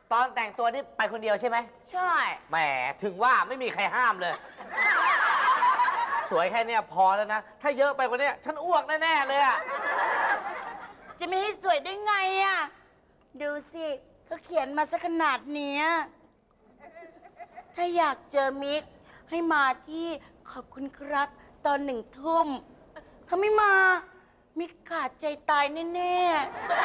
ตอนแต่งตัวนี่ไปคนเดียวใช่ไหมใช่แหมถึงว่าไม่มีใครห้ามเลย สวยแค่เนี้ยพอแล้วนะ ถ้าเยอะไปกว่านี้ฉันอ้วกแน่ๆเลยอะจะไม่ให้สวยได้ไงอ่ะดูสิเขาเขียนมาซะขนาดเนี้ยถ้าอยากเจอมิกให้มาที่ขอบคุณครับตอน1 ทุ่มถ้าไม่มามิกขาดใจตายแน่ๆ